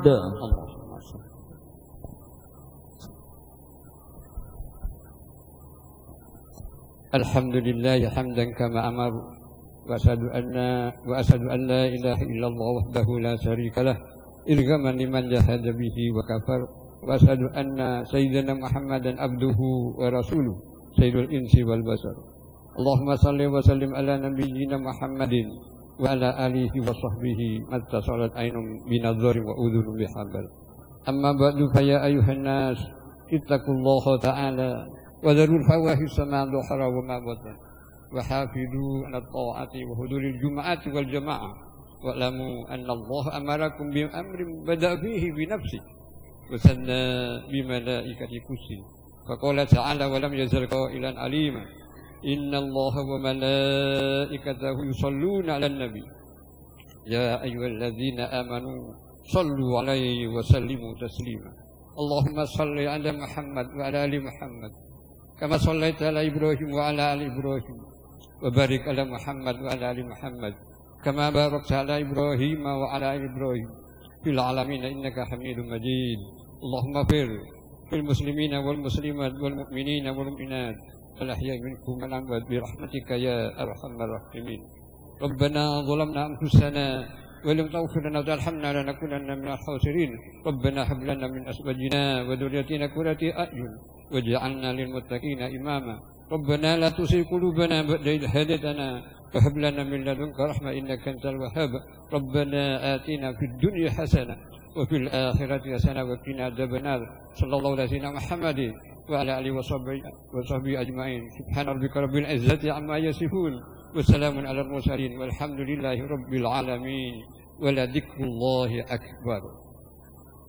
Alhamdulillah hamdan kama amar wa asyhadu an la ilaha illallah wahdahu la syarikalah irghaman liman jahada bihi wa kafar wa asyhadu anna sayyidina Muhammadan abduhu wa rasuluh sayyidul insi wal basar. Allahumma salli wa sallim ala nabiyyina Muhammadin wa ala alihi wa sahbihi mattasalat ainum binadhari wa udhunum bihabal. Amma ba'du fa ya ayuhan nas ittaqullaha ta'ala wa dharul fawahisha ma dhahara wa ma batan wa hafidhu ala ta'ati wa huduril jum'ati wal jama'ah wa lamu anna Allah amarakum bi amrin bada fihi bi nafsi wa sanna bi malaikati kursi fa qala ta'ala wa lam yazal qailan alima inna Allah wa malaikatahu yusalluna 'alan nabi ya ayyuhalladzina amanu sallu 'alaihi wa sallimu taslima. Allahumma salli 'ala Muhammad wa 'ala ali Muhammad kama shallaita 'ala Ibrahim wa 'ala ali Ibrahim wa barik 'ala Muhammad wa 'ala ali Muhammad kama barakta 'ala Ibrahim wa 'ala ali Ibrahim fil 'alamin innaka Hamidum Majid. Allahumma fil muslimina wal muslimat wal mu'minina wal mu'minat الأحياء منكم والأموات برحمتك يا أرحم الراحمين. ربنا ظلمنا أنفسنا ولم تغفر لنا وترحمنا لنكونن من الخاسرين. ربنا هب لنا من أزواجنا وذريتنا قرة أعين واجعلنا للمتقين إماما. ربنا لا تزغ قلوبنا بعد إذ هديتنا وهب لنا من لدنك رحمة إنك أنت الوهاب. ربنا آتنا في الدنيا حسنة وفي الآخرة حسنة وقنا عذاب النار. صلى الله على سيدنا محمد وعلى آله وصحبه أجمعين. سبحان ربك رب العزة عما يصفون وسلام على المرسلين والحمد لله رب العالمين ولذكر الله أكبر.